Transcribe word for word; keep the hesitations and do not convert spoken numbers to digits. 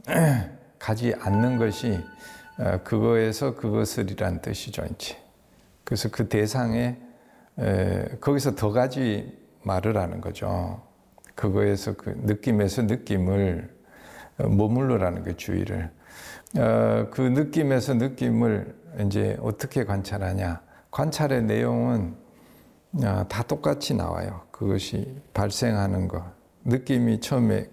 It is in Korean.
가지 않는 것이 그거에서 그것을이란 뜻이죠. 이제. 그래서 그 대상에 거기서 더 가지 말을 하는 거죠. 그거에서 그 느낌에서 느낌을 머물러라는 그 주의를. 그 느낌에서 느낌을 이제 어떻게 관찰하냐. 관찰의 내용은 다 똑같이 나와요. 그것이 발생하는 것. 느낌이 처음에